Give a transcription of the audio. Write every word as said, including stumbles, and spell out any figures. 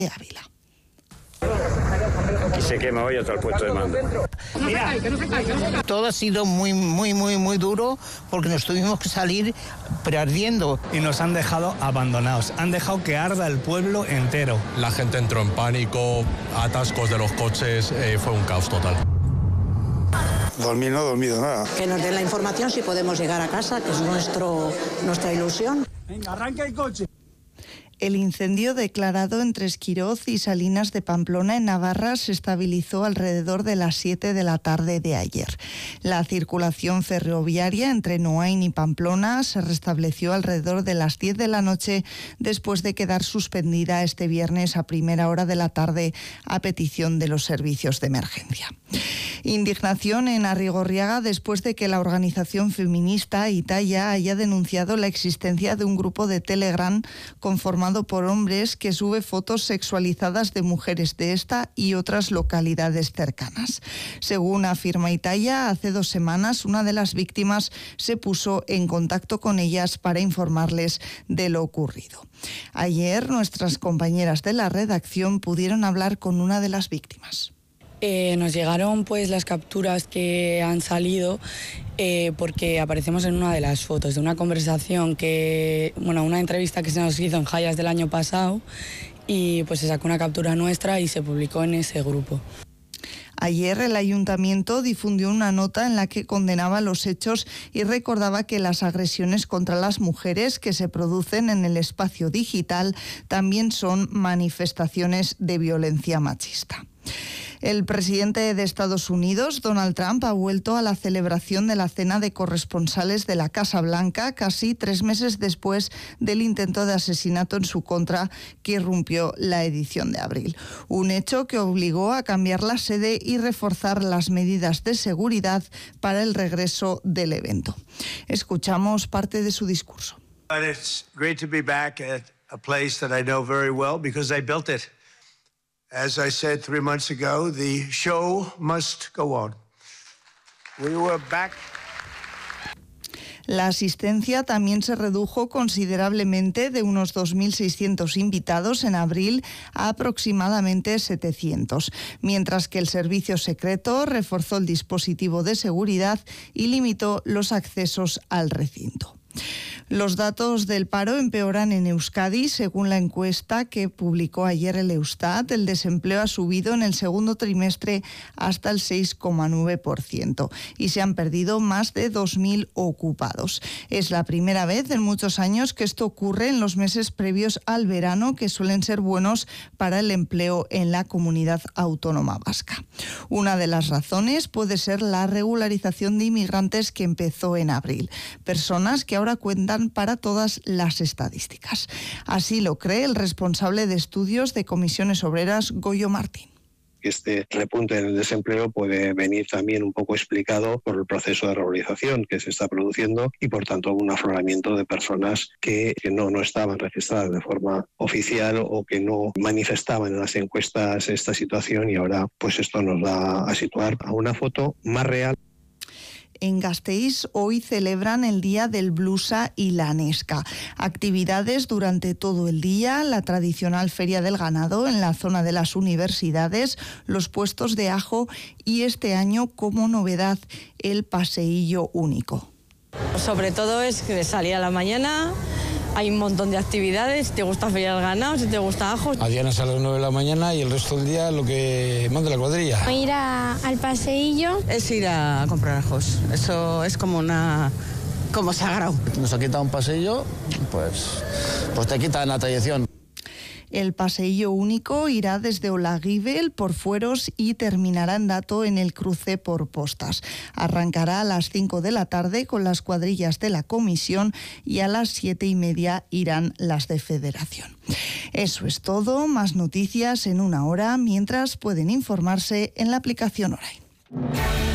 de Ávila. Aquí se quema hoy hasta el puesto de mando. Mira, todo ha sido muy, muy, muy, muy duro porque nos tuvimos que salir ardiendo. Y nos han dejado abandonados, han dejado que arda el pueblo entero. La gente entró en pánico, atascos de los coches, eh, fue un caos total. Dormir no he dormido nada. Que nos den la información si podemos llegar a casa, que es nuestro, nuestra ilusión. Venga, arranca el coche. El incendio declarado entre Esquiroz y Salinas de Pamplona, en Navarra, se estabilizó alrededor de las siete de la tarde de ayer. La circulación ferroviaria entre Noain y Pamplona se restableció alrededor de las diez de la noche, después de quedar suspendida este viernes a primera hora de la tarde a petición de los servicios de emergencia. Indignación en Arrigorriaga después de que la organización feminista Itaia haya denunciado la existencia de un grupo de Telegram conformado por hombres que sube fotos sexualizadas de mujeres de esta y otras localidades cercanas. Según afirma Itaia, hace dos semanas una de las víctimas se puso en contacto con ellas para informarles de lo ocurrido. Ayer nuestras compañeras de la redacción pudieron hablar con una de las víctimas. Eh, nos llegaron pues las capturas que han salido eh, porque aparecemos en una de las fotos de una conversación que, bueno, una entrevista que se nos hizo en Hayas del año pasado y pues se sacó una captura nuestra y se publicó en ese grupo. Ayer el ayuntamiento difundió una nota en la que condenaba los hechos y recordaba que las agresiones contra las mujeres que se producen en el espacio digital también son manifestaciones de violencia machista. El presidente de Estados Unidos, Donald Trump, ha vuelto a la celebración de la cena de corresponsales de la Casa Blanca casi tres meses después del intento de asesinato en su contra que irrumpió la edición de abril. Un hecho que obligó a cambiar la sede y reforzar las medidas de seguridad para el regreso del evento. Escuchamos parte de su discurso. It's great to be back at a place that I know very well because I built it. As I said three months ago, the show must go on. We were back. La asistencia también se redujo considerablemente de unos dos mil seiscientos invitados en abril a aproximadamente setecientos, mientras que el servicio secreto reforzó el dispositivo de seguridad y limitó los accesos al recinto. Los datos del paro empeoran en Euskadi. Según la encuesta que publicó ayer el Eustat, el desempleo ha subido en el segundo trimestre hasta el seis coma nueve por ciento y se han perdido más de dos mil ocupados. Es la primera vez en muchos años que esto ocurre en los meses previos al verano, que suelen ser buenos para el empleo en la comunidad autónoma vasca. Una de las razones puede ser la regularización de inmigrantes que empezó en abril, personas que ahora cuentan para todas las estadísticas. Así lo cree el responsable de estudios de Comisiones Obreras, Goyo Martín. Este repunte en el desempleo puede venir también un poco explicado por el proceso de regularización que se está produciendo y, por tanto, un afloramiento de personas que, que no, no estaban registradas de forma oficial o que no manifestaban en las encuestas esta situación, y ahora pues esto nos va a situar a una foto más real. En Gasteiz hoy celebran el Día del Blusa y la Nesca. Actividades durante todo el día, la tradicional Feria del Ganado en la zona de las universidades, los puestos de ajo y este año, como novedad, el paseillo único. Sobre todo es que salir a la mañana, hay un montón de actividades, si te gusta Feria del Ganado, si te gusta ajo. A Diana sale a las nueve de la mañana y el resto del día lo que manda la cuadrilla. Ir a, al paseillo. Es ir a comprar ajos, eso es como una... como sagrado. Nos ha quitado un paseillo, pues, pues te quitan la tradición. El paseillo único irá desde Olaguibel por Fueros y terminará en Dato en el cruce por Postas. Arrancará a las cinco de la tarde con las cuadrillas de la comisión y a las siete y media irán las de Federación. Eso es todo, más noticias en una hora, mientras pueden informarse en la aplicación Oray.